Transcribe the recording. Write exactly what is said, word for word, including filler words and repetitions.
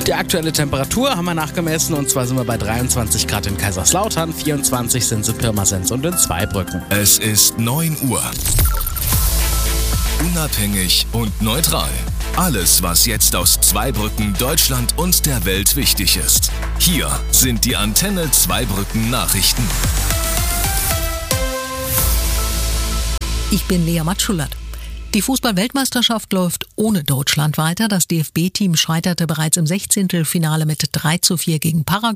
Die aktuelle Temperatur haben wir nachgemessen und zwar sind wir bei dreiundzwanzig Grad in Kaiserslautern, vierundzwanzig sind es in Pirmasens und in Zweibrücken. Es ist neun Uhr. Unabhängig und neutral. Alles, was jetzt aus Zweibrücken, Deutschland und der Welt wichtig ist. Hier sind die Antenne Zweibrücken Nachrichten. Ich bin Lea Matschulert. Die Fußball-Weltmeisterschaft läuft ohne Deutschland weiter. Das D F B-Team scheiterte bereits im Sechzehntelfinale mit drei zu vier gegen Paraguay.